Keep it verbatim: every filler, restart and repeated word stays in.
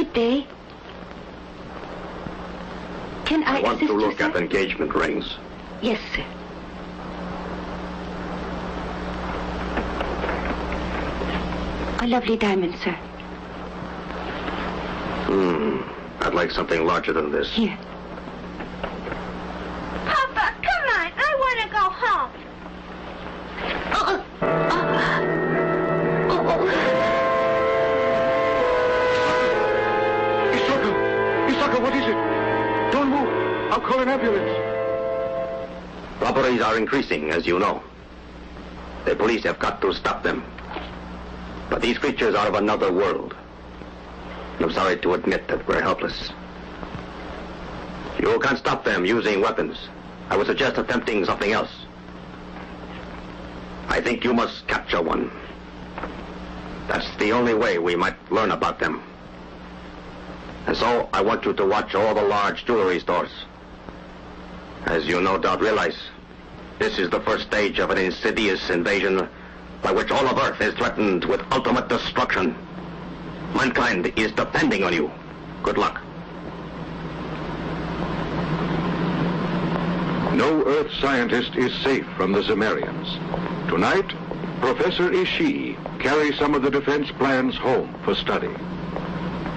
Good day. Can I, I want assist to look you, at sir? engagement rings. Yes, sir. A lovely diamond, sir. Hmm. I'd like something larger than this. Here. Papa, come on. I want to go home. Oh, oh, oh, oh. Isaka! Isaka, what is it? Don't move. I'll call an ambulance. Robberies are increasing, as you know. The police have got to stop them. But these creatures are of another world. I'm sorry to admit that we're helpless. You can't stop them using weapons. I would suggest attempting something else. I think you must capture one. That's the only way we might learn about them. And so I want you to watch all the large jewelry stores. As you no doubt realize, this is the first stage of an insidious invasion by which all of Earth is threatened with ultimate destruction. Mankind is depending on you. Good luck. No Earth scientist is safe from the Zemarians. Tonight, Professor Ishii carries some of the defense plans home for study.